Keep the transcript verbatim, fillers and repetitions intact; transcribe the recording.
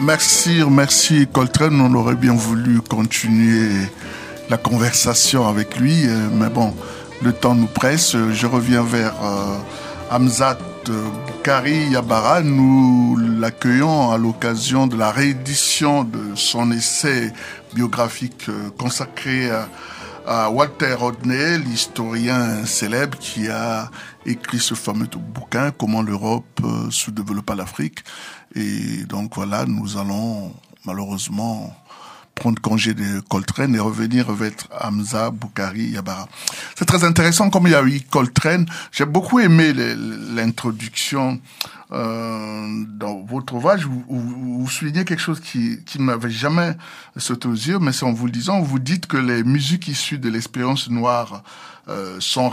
Merci, merci Coltrane. On aurait bien voulu continuer la conversation avec lui, mais bon, le temps nous presse. Je reviens vers euh, Hamzat Boukari Yabara. Nous l'accueillons à l'occasion de la réédition de son essai biographique consacré à, à Walter Rodney, l'historien célèbre qui a écrit ce fameux bouquin « Comment l'Europe sous-développa l'Afrique ». Et donc voilà, nous allons malheureusement prendre congé de Coltrane et revenir vers Hamza Boukari Yabara. C'est très intéressant comme il y a eu Coltrane. J'ai beaucoup aimé l'introduction euh, dans votre ouvrage où, où, où vous soulignez quelque chose qui, qui ne m'avait jamais sauté aux yeux, mais c'est en vous le disant, vous dites que les musiques issues de l'expérience noire euh, sont